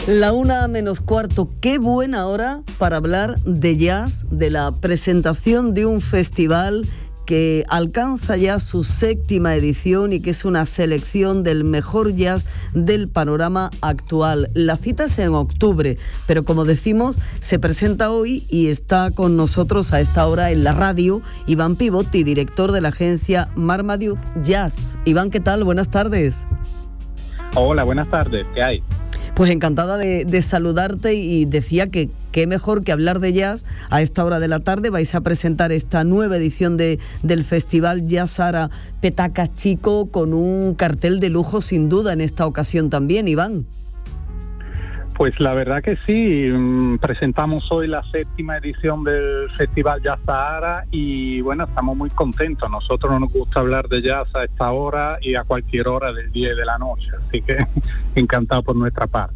La 1:15, qué buena hora para hablar de jazz, de la presentación de un festival que alcanza ya su 7ª edición y que es una selección del mejor jazz del panorama actual. La cita es en octubre, pero como decimos, se presenta hoy y está con nosotros a esta hora en la radio Iván Pivotti, director de la agencia Marmaduke Jazz. Iván, ¿qué tal? Buenas tardes. Hola, buenas tardes. ¿Qué hay? Pues encantada de saludarte, y decía que qué mejor que hablar de jazz a esta hora de la tarde. Vais a presentar esta nueva edición del Festival Jazz Sahara Petacas Chico con un cartel de lujo sin duda en esta ocasión también, Iván. Pues la verdad que sí, presentamos hoy la 7ª edición del Festival Jazz Sahara y bueno, estamos muy contentos. Nosotros nos gusta hablar de jazz a esta hora y a cualquier hora del día y de la noche, así que encantado por nuestra parte.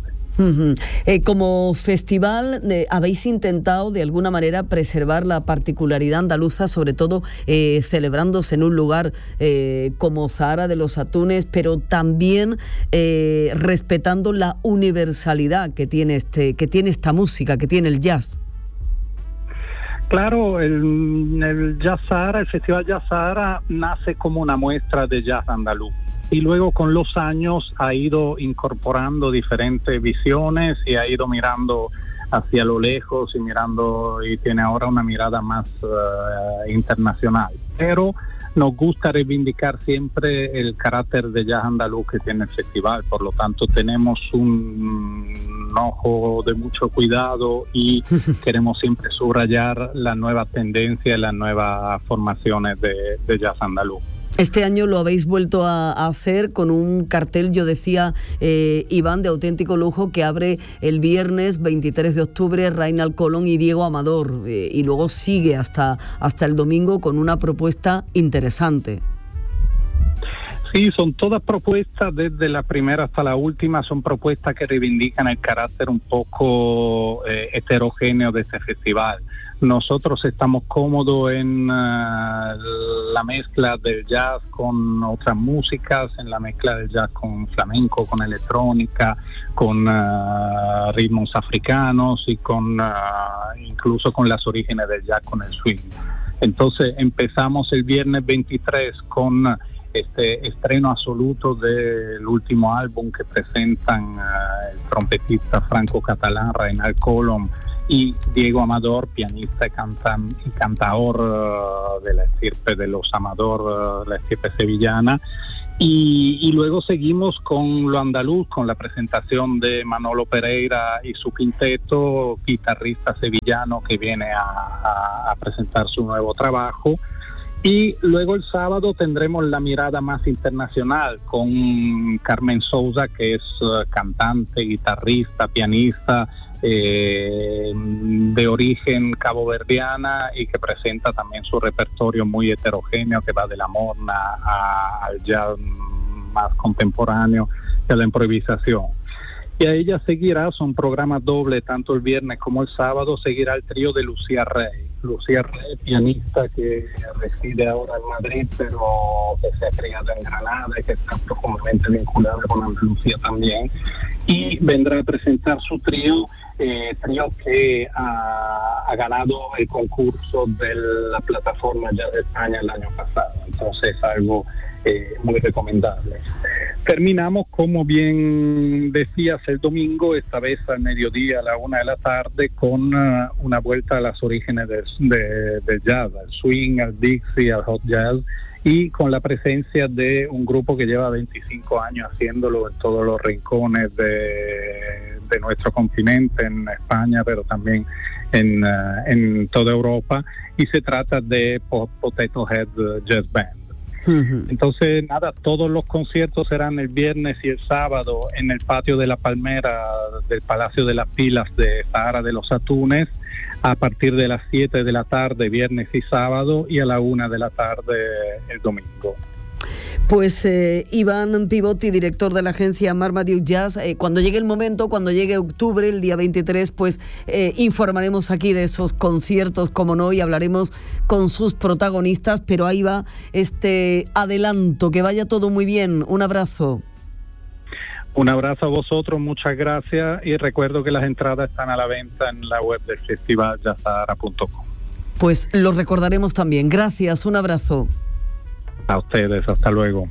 Como festival habéis intentado de alguna manera preservar la particularidad andaluza, sobre todo celebrándose en un lugar como Zahara de los Atunes, pero también respetando la universalidad que tiene esta música, que tiene el jazz. Claro, el Jazz Sahara, el Festival Jazz Sahara nace como una muestra de jazz andaluz. Y luego con los años ha ido incorporando diferentes visiones y ha ido mirando hacia lo lejos y tiene ahora una mirada más internacional. Pero nos gusta reivindicar siempre el carácter de jazz andaluz que tiene el festival, por lo tanto tenemos un ojo de mucho cuidado y queremos siempre subrayar la nueva tendencia y las nuevas formaciones de jazz andaluz. Este año lo habéis vuelto a hacer con un cartel, yo decía, Iván, de auténtico lujo, que abre el viernes 23 de octubre Reinald Colón y Diego Amador, y luego sigue hasta el domingo con una propuesta interesante. Sí, son todas propuestas, desde la primera hasta la última, son propuestas que reivindican el carácter un poco heterogéneo de este festival. Nosotros estamos cómodos en la mezcla del jazz con otras músicas, en la mezcla del jazz con flamenco, con electrónica, con ritmos africanos y con incluso con las orígenes del jazz, con el swing. Entonces empezamos el viernes 23 con este estreno absoluto del último álbum que presentan el trompetista franco-catalán Reinald Colón y Diego Amador, pianista y cantador de la estirpe de los Amador, la estirpe sevillana. Y luego seguimos con lo andaluz, con la presentación de Manolo Pereira y su quinteto, guitarrista sevillano que viene a presentar su nuevo trabajo. Y luego el sábado tendremos la mirada más internacional con Carmen Sousa, que es cantante, guitarrista, pianista, de origen caboverdiana y que presenta también su repertorio muy heterogéneo, que va de la morna al jazz más contemporáneo y a la improvisación. Y a ella seguirá, son programas dobles, tanto el viernes como el sábado, seguirá el trío de Lucía Rey. Lucía Rey, pianista que reside ahora en Madrid, pero que se ha criado en Granada y que está profundamente vinculada con Andalucía también. Y vendrá a presentar su trío que ha ganado el concurso de la plataforma Jazz de España el año pasado. Entonces es algo muy recomendable. Terminamos, como bien decías, el domingo, esta vez al mediodía, a la 1 de la tarde, con una vuelta a las orígenes del jazz, al swing, al Dixie, al hot jazz, y con la presencia de un grupo que lleva 25 años haciéndolo en todos los rincones de nuestro continente, en España, pero también en toda Europa, y se trata de Potato Head Jazz Band. Entonces, nada, todos los conciertos serán el viernes y el sábado en el patio de la Palmera del Palacio de las Pilas de Zahara de los Atunes, a partir de las 7 de la tarde, viernes y sábado, y a la 1 de la tarde el domingo. Pues Iván Pivotti, director de la agencia Marmaduke Jazz, cuando llegue el momento, cuando llegue octubre, el día 23, pues informaremos aquí de esos conciertos, como no, y hablaremos con sus protagonistas, pero ahí va este adelanto, que vaya todo muy bien, un abrazo. Un abrazo a vosotros, muchas gracias, y recuerdo que las entradas están a la venta en la web del festival jazzahara.com. Pues lo recordaremos también. Gracias, un abrazo. A ustedes, hasta luego.